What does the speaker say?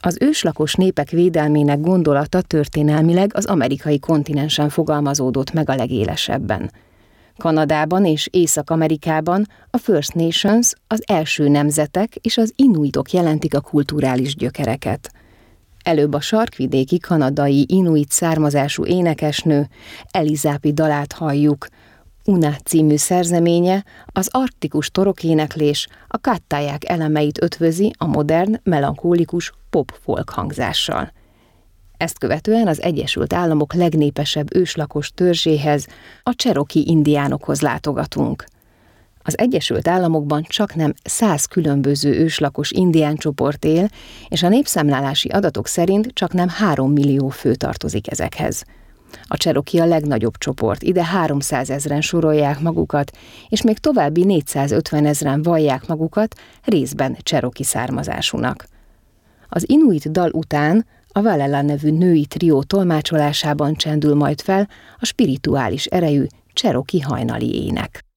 Az őslakos népek védelmének gondolata történelmileg az amerikai kontinensen fogalmazódott meg a legélesebben. Kanadában és Észak-Amerikában a First Nations, az első nemzetek és az inuitok jelentik a kulturális gyökereket. Előbb a sarkvidéki kanadai inuit származású énekesnő Elizápi dalát halljuk. Una című szerzeménye, az arktikus torokéneklés, a kattáják elemeit ötvözi a modern, melankólikus pop-folk hangzással. Ezt követően az Egyesült Államok legnépesebb őslakos törzséhez, a Cherokee indiánokhoz látogatunk. Az Egyesült Államokban csaknem 100 különböző őslakos indiáncsoport él, és a népszámlálási adatok szerint csaknem 3 millió fő tartozik ezekhez. A Cherokee a legnagyobb csoport, ide 300 000-en sorolják magukat, és még további 450 000-en vallják magukat részben Cherokee származásúnak. Az inuit dal után a Walela nevű női trió tolmácsolásában csendül majd fel a spirituális erejű Cherokee hajnali ének.